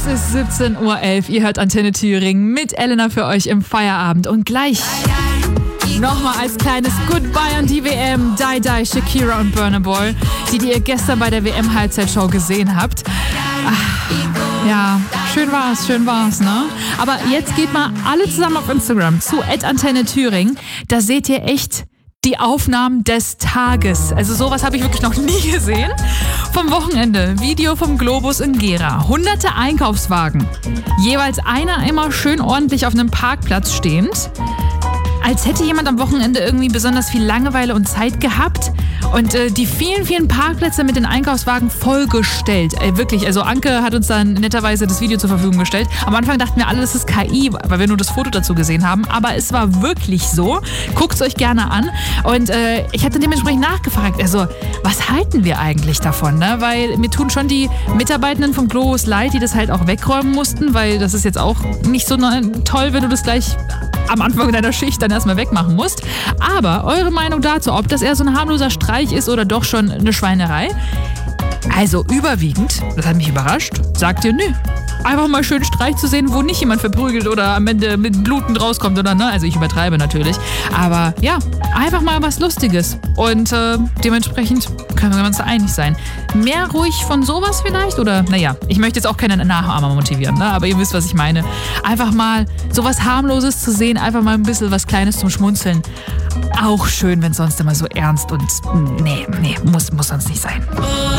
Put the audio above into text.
Es ist 17:11 Uhr. Ihr hört Antenne Thüringen mit Elena für euch im Feierabend. Und gleich nochmal als kleines Goodbye an die WM. Die Die, Shakira und Burna Boy, die ihr gestern bei der WM-Halbzeitshow gesehen habt. Ach, ja, schön war's, ne? Aber jetzt geht mal alle zusammen auf Instagram zu @Antenne Thüringen. Da seht ihr echt die Aufnahmen des Tages. Also sowas habe ich wirklich noch nie gesehen. Vom Wochenende, Video vom Globus in Gera. Hunderte Einkaufswagen. Jeweils einer immer schön ordentlich auf einem Parkplatz stehend. Als hätte jemand am Wochenende irgendwie besonders viel Langeweile und Zeit gehabt und die vielen Parkplätze mit den Einkaufswagen vollgestellt. Wirklich, also Anke hat uns dann netterweise das Video zur Verfügung gestellt. Am Anfang dachten wir alle, das ist KI, weil wir nur das Foto dazu gesehen haben. Aber es war wirklich so. Guckt es euch gerne an. Und ich habe dann dementsprechend nachgefragt, also was halten wir eigentlich davon? Ne? Weil mir tun schon die Mitarbeitenden vom Globus leid, die das halt auch wegräumen mussten, weil das ist jetzt auch nicht so toll, wenn du das gleich am Anfang deiner Schicht dann erstmal wegmachen musst. Aber eure Meinung dazu, ob das eher so ein harmloser Streich ist oder doch schon eine Schweinerei? Also überwiegend, das hat mich überrascht, sagt ihr, nö. Einfach mal schön Streich zu sehen, wo nicht jemand verprügelt oder am Ende mit blutend rauskommt oder ne? Also ich übertreibe natürlich. Aber ja, einfach mal was Lustiges. Und dementsprechend können wir uns da einig sein. Mehr ruhig von sowas vielleicht? Oder naja, ich möchte jetzt auch keine Nachahmer motivieren, ne? Aber ihr wisst, was ich meine. Einfach mal sowas Harmloses zu sehen, einfach mal ein bisschen was Kleines zum Schmunzeln. Auch schön, wenn es sonst immer so ernst und nee, muss sonst nicht sein.